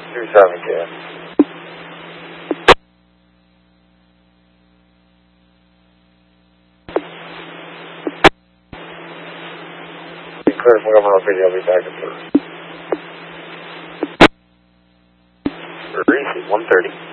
27, Ken. Clear from Government Radio, I'll be back at 3. Reese, 130.